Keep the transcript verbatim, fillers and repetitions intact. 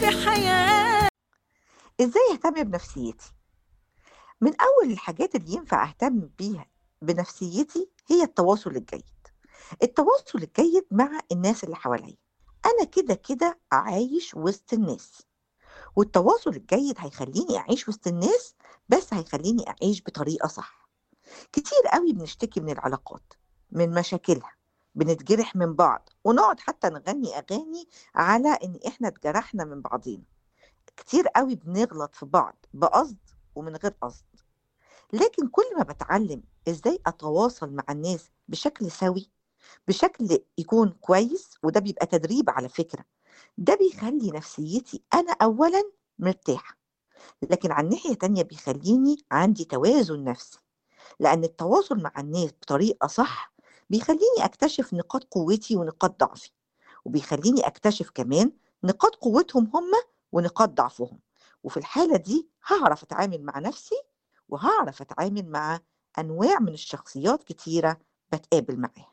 في حياتي. إزاي أهتم بنفسيتي؟ من أول الحاجات اللي ينفع أهتم بيها بنفسيتي هي التواصل الجيد. التواصل الجيد مع الناس اللي حواليا. أنا كده كده عايش وسط الناس، والتواصل الجيد هيخليني أعيش وسط الناس، بس هيخليني أعيش بطريقة صح. كتير قوي بنشتكي من العلاقات، من مشاكلها، بنتجرح من بعض ونقعد حتى نغني أغاني على إن إحنا اتجرحنا من بعضينا. كتير قوي بنغلط في بعض بقصد ومن غير قصد. لكن كل ما باتعلم إزاي أتواصل مع الناس بشكل سَوِي، بشكل يكون كويس، وده بيبقى تدريب على فكرة، ده بيخلّي نفسيتي أنا أولًا مرتاحة، لكن على الناحية تانية بيخلّيني عندي توازن نفسي، لأن التواصل مع الناس بطريقة صح بيخلّيني أكتشف نقاط قوتي ونقاط ضعفي، وبيخلّيني أكتشف كمان نقاط قوتهم هم ونقاط ضعفهم، وفي الحالة دي هاعرف أتعامل مع نفسي، وهاعرف أتعامل مع أنواع من الشخصيات كتيرة باتقابل معاها.